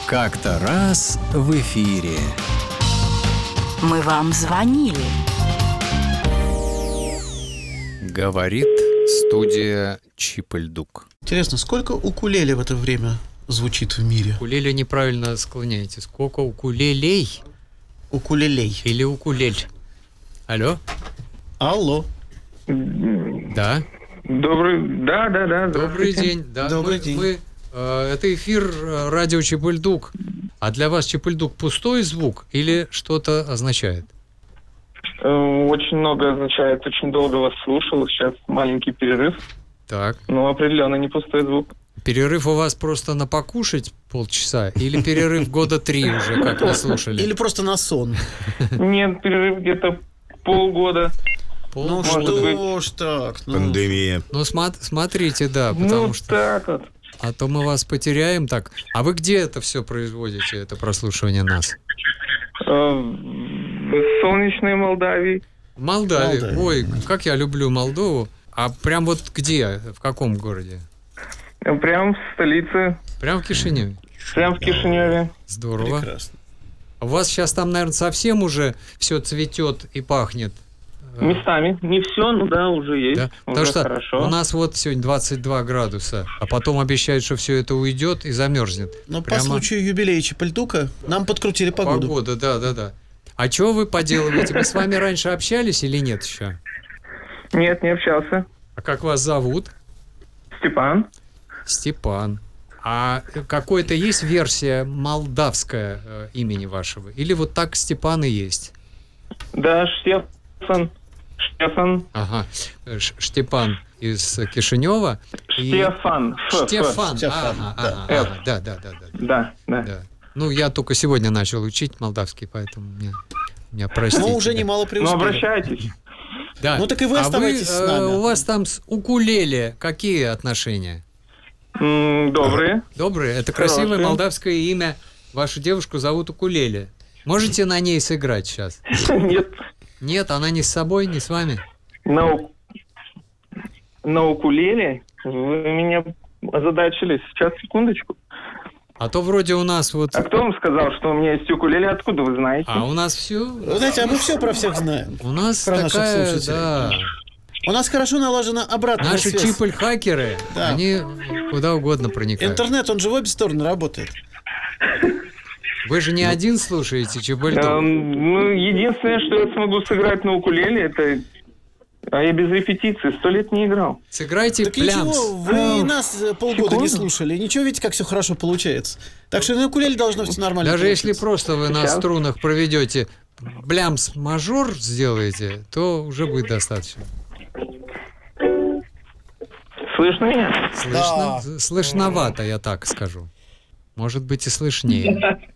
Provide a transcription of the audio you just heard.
Как-то раз в эфире. Мы вам звонили. Говорит студия Чип-и-Ль-Дук. Интересно, сколько укулеле в это время звучит в мире? Укулеле неправильно склоняете. Сколько укулелей? Укулелей. Или укулель? Алло? Алло. Да. Да. Добрый день. Да, Добрый день. Это эфир радио Чип-и-Ль-Дук. А для вас Чип-и-Ль-Дук пустой звук или что-то означает? Очень много означает. Очень долго вас слушал. Сейчас маленький перерыв. Так. Но определенно не пустой звук. Перерыв у вас просто на покушать полчаса? Или перерыв года 3 уже, как вы слушали? Или просто на сон? Нет, перерыв где-то полгода. Ну Полгода. что ж так? Пандемия. Ну, смотрите, да, потому что... так вот. А то мы вас потеряем так. А вы где это все производите, это прослушивание нас? В солнечной Молдавии. В Молдавии. Молдавия. Ой, как я люблю Молдову. А прям вот где? В каком городе? Прям в столице. Прям в Кишиневе. Прям в Кишиневе. Здорово. Прекрасно. У вас сейчас там, наверное, совсем уже все цветет и пахнет. Местами. Не все, ну да, уже есть. Да? Уже Потому что хорошо. у нас вот сегодня 22 градуса, а потом обещают, что все это уйдет и замерзнет. Но по Прямо случаю юбилея Чип-и-Ль-Дука нам подкрутили погоду. погода, да. А что вы поделываете? Мы с вами раньше общались или нет еще? Нет, не общался. А как вас зовут? Степан. Степан. А какая-то есть версия молдавская имени вашего? Или вот так Степан и есть? Да, Штефан. Ага. Штепан из Кишинева. Штефан. Штефан. Штефан, Ага. Да. Да. Ну, я только сегодня начал учить молдавский, поэтому меня простите. Но уже да. немало Ну, преуспели. обращайтесь. Да. Ну, так и вы оставайтесь с нами. У вас там с укулеле какие отношения? Добрые. Добрые? Это красивое Хорошие. молдавское имя. Вашу девушку зовут Укулеле. Можете на ней сыграть сейчас? Нет. Нет, она не с собой, не с вами. На укулеле вы меня озадачили. Сейчас, секундочку. А то вроде у нас вот... А кто вам сказал, что у меня есть укулеле? Откуда вы знаете? А у нас все... Вы знаете, а мы все про всех знаем. У нас Про наших такая, слушателей. да... У нас хорошо налажена обратная Наши связь. чип-хакеры, Да. они куда угодно проникают. Интернет, он же в обе стороны работает. Вы же не один слушаете Чип-и-Ль-Дук. Ну, единственное, что я смогу сыграть на укулеле, это... А я без репетиции 100 лет не играл. Сыграйте Так плямс. ничего, вы и нас полгода не Секунду. слушали. Ничего, видите, как все хорошо получается. Так что на укулеле должно все нормально Даже если получиться. просто вы на Сейчас. струнах проведете блямс-мажор сделаете, то уже будет достаточно. Слышно меня? Слышно? Слышновато, я так скажу. Может быть и слышнее.